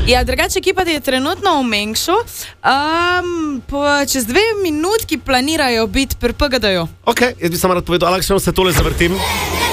Ja, drugače ekipa je trenutno v Mengšu. Čez 2 minutki planirajo biti pri PGD-ju. Ok, jaz bi samo rad povedal, Aleks, se tole zavrtim.